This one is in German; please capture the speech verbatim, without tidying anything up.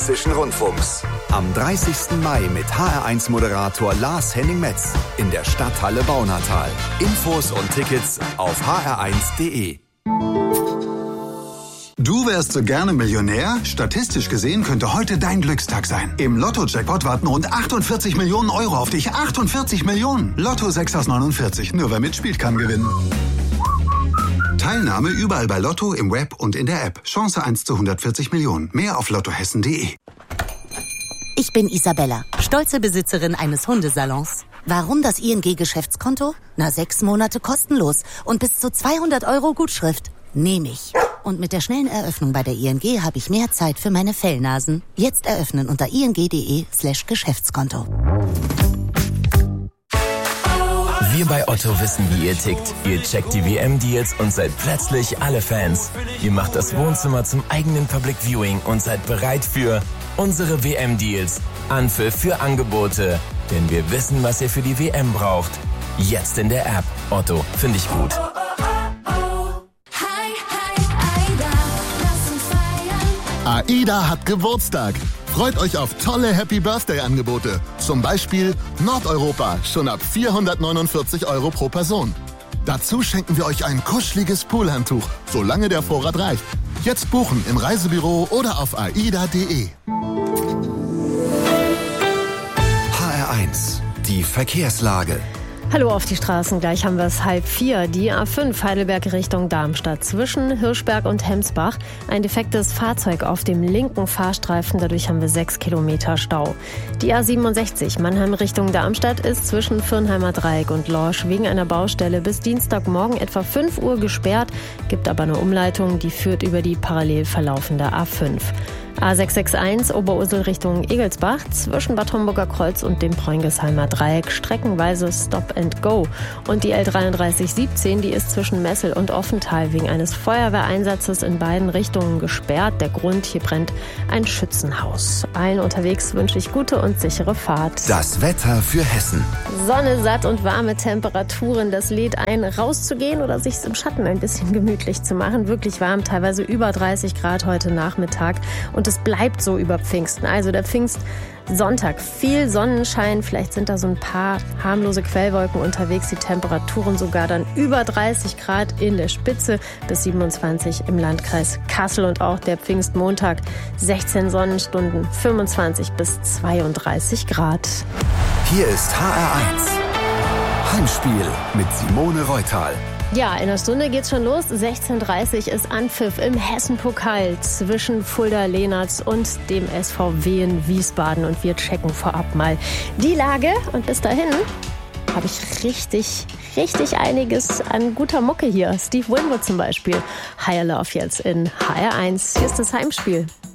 Hessischen Rundfunks. Am dreißigsten Mai mit H R eins Moderator Lars Henning-Metz in der Stadthalle Baunatal. Infos und Tickets auf h r eins punkt d e. Du wärst so gerne Millionär? Statistisch gesehen könnte heute dein Glückstag sein. Im Lotto-Jackpot warten rund achtundvierzig Millionen Euro auf dich. achtundvierzig Millionen! Lotto sechs aus neunundvierzig. Nur wer mitspielt, kann gewinnen. Teilnahme überall bei Lotto, im Web und in der App. Chance eins zu hundertvierzig Millionen. Mehr auf lottohessen punkt d e. Ich bin Isabella, stolze Besitzerin eines Hundesalons. Warum das I N G-Geschäftskonto? Na, sechs Monate kostenlos und bis zu zweihundert Euro Gutschrift. Nehme ich. Und mit der schnellen Eröffnung bei der I N G habe ich mehr Zeit für meine Fellnasen. Jetzt eröffnen unter ing.de slash Geschäftskonto. Wir bei Otto wissen, wie ihr tickt. Ihr checkt die W M-Deals und seid plötzlich alle Fans. Ihr macht das Wohnzimmer zum eigenen Public Viewing und seid bereit für unsere W M-Deals. Anpfiff für Angebote. Denn wir wissen, was ihr für die W M braucht. Jetzt in der App. Otto, finde ich gut. AIDA hat Geburtstag. Freut euch auf tolle Happy-Birthday-Angebote. Zum Beispiel Nordeuropa, schon ab vierhundertneunundvierzig Euro pro Person. Dazu schenken wir euch ein kuscheliges Poolhandtuch, solange der Vorrat reicht. Jetzt buchen im Reisebüro oder auf aida punkt de. H R eins, die Verkehrslage. Hallo auf die Straßen, gleich haben wir es halb vier. Die A fünf Heidelberg Richtung Darmstadt zwischen Hirschberg und Hemsbach. Ein defektes Fahrzeug auf dem linken Fahrstreifen, dadurch haben wir sechs Kilometer Stau. Die A siebenundsechzig Mannheim Richtung Darmstadt ist zwischen Firnheimer Dreieck und Lorsch wegen einer Baustelle bis Dienstagmorgen etwa fünf Uhr gesperrt, gibt aber eine Umleitung, die führt über die parallel verlaufende A fünf. A sechs sechs eins Oberursel Richtung Egelsbach zwischen Bad Homburger Kreuz und dem Preungesheimer Dreieck streckenweise Stop and Go. Und die L dreiunddreißig siebzehn, die ist zwischen Messel und Offenthal wegen eines Feuerwehreinsatzes in beiden Richtungen gesperrt. Der Grund, hier brennt ein Schützenhaus. Allen unterwegs wünsche ich gute und sichere Fahrt. Das Wetter für Hessen. Sonne, satt und warme Temperaturen. Das lädt ein, rauszugehen oder sich im Schatten ein bisschen gemütlich zu machen. Wirklich warm, teilweise über dreißig Grad heute Nachmittag. Und es bleibt so über Pfingsten. Also der Pfingstsonntag, viel Sonnenschein, vielleicht sind da so ein paar harmlose Quellwolken unterwegs, die Temperaturen sogar dann über dreißig Grad in der Spitze bis siebenundzwanzig im Landkreis Kassel und auch der Pfingstmontag, sechzehn Sonnenstunden, fünfundzwanzig bis zweiunddreißig Grad. Hier ist H R eins. Heimspiel mit Simone Reutal. Ja, in einer Stunde geht's schon los. sechzehn Uhr dreißig ist Anpfiff im Hessen-Pokal zwischen Fulda-Lehnertz und dem S V W in Wiesbaden. Und wir checken vorab mal die Lage. Und bis dahin habe ich richtig, richtig einiges an guter Mucke hier. Steve Winwood zum Beispiel. Higher Love jetzt in H R eins. Hier ist das Heimspiel.